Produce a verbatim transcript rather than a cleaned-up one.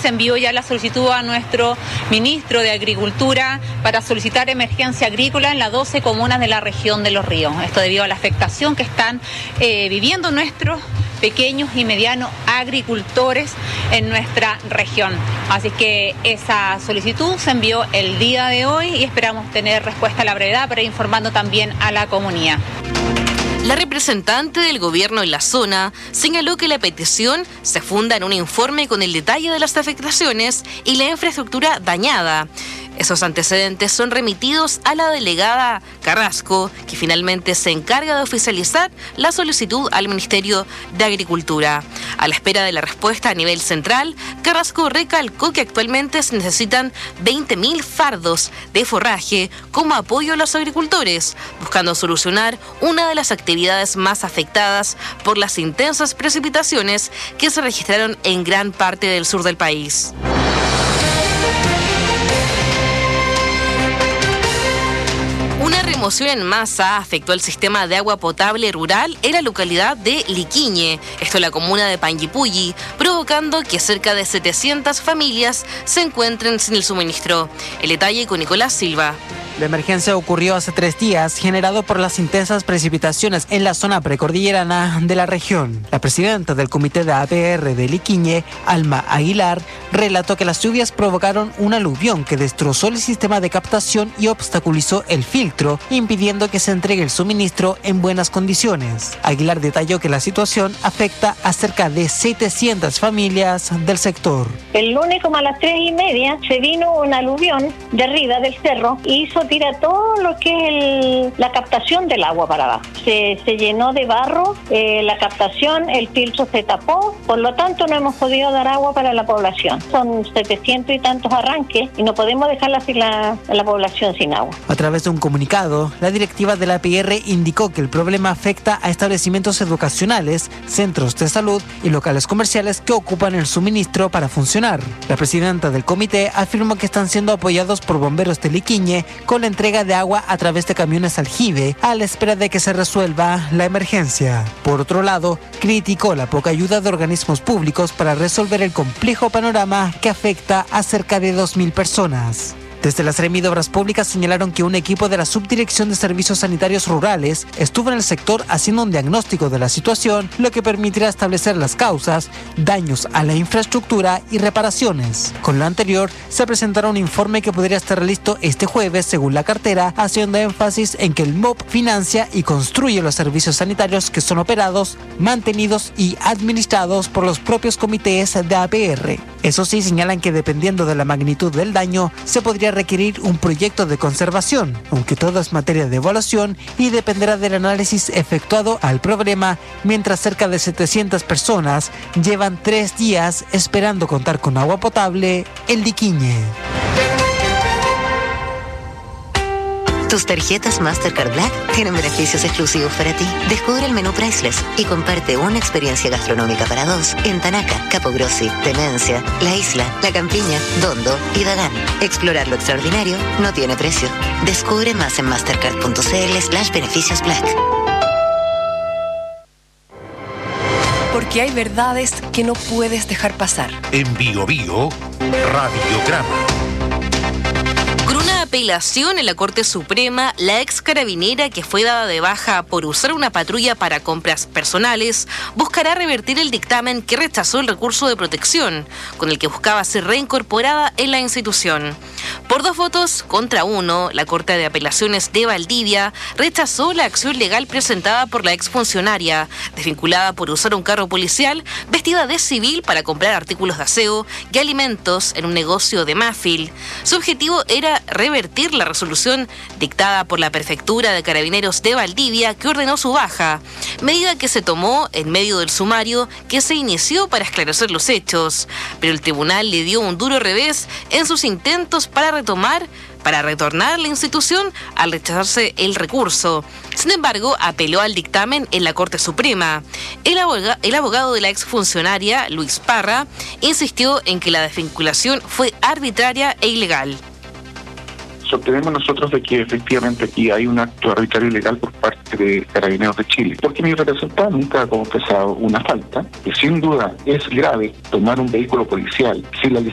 se envió ya la solicitud a nuestro ministro de Agricultura para solicitar emergencia agrícola en las doce comunas de la región de Los Ríos. Esto debido a la afectación que están eh, viviendo nuestros pequeños y medianos agricultores en nuestra región. Así que esa solicitud se envió el día de hoy y esperamos tener respuesta a la brevedad para ir informando también a la comunidad. La representante del gobierno en la zona señaló que la petición se funda en un informe con el detalle de las afectaciones y la infraestructura dañada. Esos antecedentes son remitidos a la delegada Carrasco, que finalmente se encarga de oficializar la solicitud al Ministerio de Agricultura. A la espera de la respuesta a nivel central, Carrasco recalcó que actualmente se necesitan veinte mil fardos de forraje como apoyo a los agricultores, buscando solucionar una de las actividades más afectadas por las intensas precipitaciones que se registraron en gran parte del sur del país. Una remoción en masa afectó el sistema de agua potable rural en la localidad de Liquiñe, esto en la comuna de Panguipulli, provocando que cerca de setecientas familias se encuentren sin el suministro. El detalle con Nicolás Silva. La emergencia ocurrió hace tres días, generado por las intensas precipitaciones en la zona precordillerana de la región. La presidenta del Comité de A P R de Liquiñe, Alma Aguilar, relató que las lluvias provocaron un aluvión que destrozó el sistema de captación y obstaculizó el filtro, impidiendo que se entregue el suministro en buenas condiciones. Aguilar detalló que la situación afecta a cerca de setecientas familias del sector. El lunes como a las tres y media se vino un aluvión de arriba del cerro y hizo tira todo lo que es el, la captación del agua para abajo. Se, se llenó de barro, eh, la captación, el filtro se tapó, por lo tanto no hemos podido dar agua para la población. Son setecientos y tantos arranques y no podemos dejar la, la, la población sin agua. A través de un comunicado, la directiva de la A P R indicó que el problema afecta a establecimientos educacionales, centros de salud y locales comerciales que ocupan el suministro para funcionar. La presidenta del comité afirmó que están siendo apoyados por bomberos de Liquiñe con la entrega de agua a través de camiones aljibe a la espera de que se resuelva la emergencia. Por otro lado, criticó la poca ayuda de organismos públicos para resolver el complejo panorama que afecta a cerca de dos mil personas. Desde la Seremi de Obras Públicas señalaron que un equipo de la Subdirección de Servicios Sanitarios Rurales estuvo en el sector haciendo un diagnóstico de la situación, lo que permitirá establecer las causas, daños a la infraestructura y reparaciones. Con lo anterior, se presentará un informe que podría estar listo este jueves, según la cartera, haciendo énfasis en que el M O P financia y construye los servicios sanitarios que son operados, mantenidos y administrados por los propios comités de A P R. Eso sí, señalan que dependiendo de la magnitud del daño, se podría requerir un proyecto de conservación, aunque todo es materia de evaluación y dependerá del análisis efectuado al problema, mientras cerca de setecientas personas llevan tres días esperando contar con agua potable en Liquiñe. Tus tarjetas Mastercard Black tienen beneficios exclusivos para ti. Descubre el menú Priceless y comparte una experiencia gastronómica para dos en Tanaca, Capogrossi, Temencia, La Isla, La Campiña, Dondo y Dagán. Explorar lo extraordinario no tiene precio. Descubre más en mastercard.cl slash beneficios black. Porque hay verdades que no puedes dejar pasar. En Bio Bio, Radiograma. Apelación en la Corte Suprema, la ex carabinera que fue dada de baja por usar una patrulla para compras personales buscará revertir el dictamen que rechazó el recurso de protección, con el que buscaba ser reincorporada en la institución. Por dos votos contra uno, la Corte de Apelaciones de Valdivia rechazó la acción legal presentada por la exfuncionaria, desvinculada por usar un carro policial vestida de civil para comprar artículos de aseo y alimentos en un negocio de Mafil. Su objetivo era revertir la resolución dictada por la Prefectura de Carabineros de Valdivia que ordenó su baja, medida que se tomó en medio del sumario que se inició para esclarecer los hechos, pero el tribunal le dio un duro revés en sus intentos para retomar para retornar la institución al rechazarse el recurso. Sin embargo, apeló al dictamen en la Corte Suprema. El abogado, el abogado de la exfuncionaria, Luis Parra, insistió en que la desvinculación fue arbitraria e ilegal. Sostenemos nosotros de que efectivamente aquí hay un acto arbitrario y ilegal por parte de Carabineros de Chile, porque mi representante nunca ha confesado una falta, que sin duda es grave tomar un vehículo policial sin la